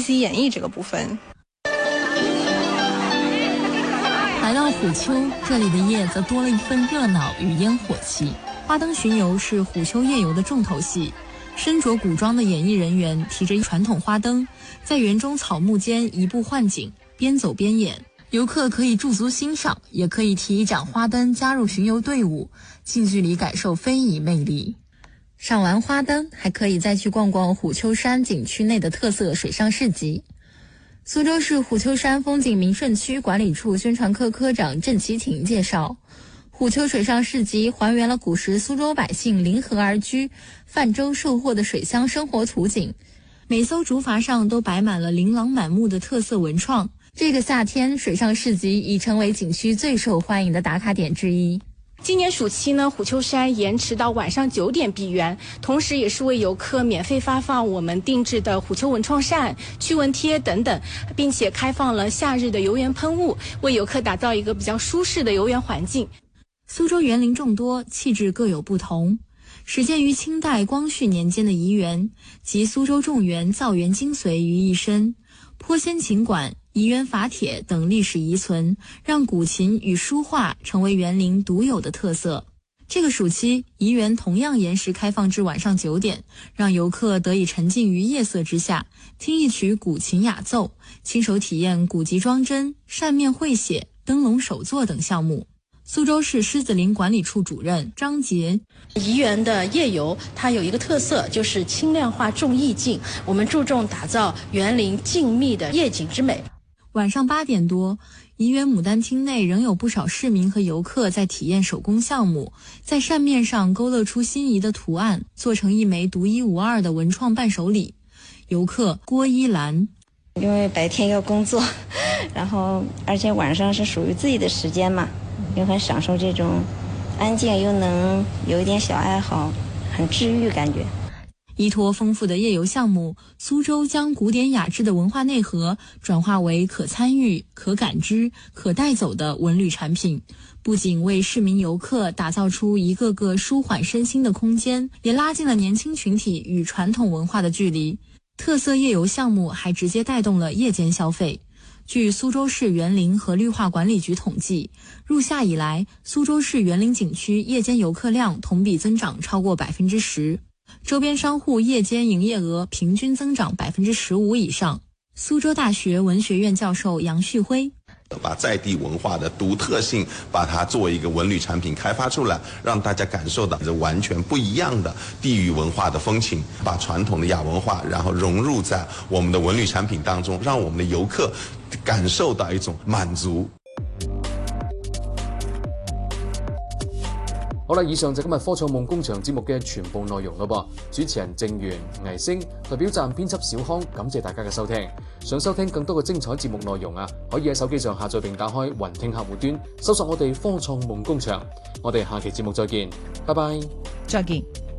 习演绎这个部分。 来到虎丘，这里的夜则多了一份热闹与烟火气。花灯巡游是虎丘夜游的重头戏，身着古装的演艺人员提着传统花灯，在园中草木间移步换景，边走边演。游客可以驻足欣赏，也可以提一盏花灯加入巡游队伍，近距离感受非遗魅力。赏完花灯，还可以再去逛逛虎丘山景区内的特色水上市集。苏州市虎丘山风景名胜区管理处宣传科科长郑其廷介绍，虎丘水上市集还原了古时苏州百姓临河而居、泛舟售货的水乡生活图景，每艘竹筏上都摆满了琳琅满目的特色文创。这个夏天，水上市集已成为景区最受欢迎的打卡点之一。 今年暑期呢，虎丘山延迟到晚上9点闭园，同时也是为游客免费发放我们定制的虎丘文创扇、驱蚊贴等等，并且开放了夏日的游园喷雾，为游客打造一个比较舒适的游园环境。 苏州园林众多，气质各有不同。始建于清代光绪年间的怡园，集苏州众园造园精髓于一身，坡仙琴馆、怡园法帖等历史遗存，让古琴与书画成为园林独有的特色。这个暑期，怡园同样延时开放至晚上9点，让游客得以沉浸于夜色之下，听一曲古琴雅奏，亲手体验古籍装帧、扇面绘写、灯笼手作等项目。苏州市狮子林管理处主任张杰， 怡园的夜游它有一个特色，就是轻量化重意境，我们注重打造园林静谧的夜景之美。 晚上8点多，怡园牡丹厅内仍有不少市民和游客在体验手工项目，在扇面上勾勒出心仪的图案，做成一枚独一无二的文创伴手礼。游客郭依兰， 因为白天要工作，然后而且晚上是属于自己的时间嘛，又很享受这种安静，又能有一点小爱好，很治愈感觉。 依托丰富的夜游项目，苏州将古典雅致的文化内核转化为可参与、可感知、可带走的文旅产品，不仅为市民游客打造出一个个舒缓身心的空间，也拉近了年轻群体与传统文化的距离。特色夜游项目还直接带动了夜间消费。据苏州市园林和绿化管理局统计，入夏以来，苏州市园林景区夜间游客量同比增长超过10%。周边商户夜间营业额平均增长15%以上。苏州大学文学院教授杨旭辉， 把在地文化的独特性，把它作为一个文旅产品开发出来，让大家感受到这完全不一样的地域文化的风情，把传统的雅文化然后融入在我们的文旅产品当中，让我们的游客感受到一种满足。 好啦，以上就今日科創夢工場節目嘅全部內容咯噃。主持人鄭源、倪星，代表站編輯小康，感謝大家嘅收聽。想收聽更多嘅精彩節目內容啊，可以喺手機上下載並打開雲聽客戶端，搜索我哋科創夢工場。我哋下期節目再見，拜拜， 再見。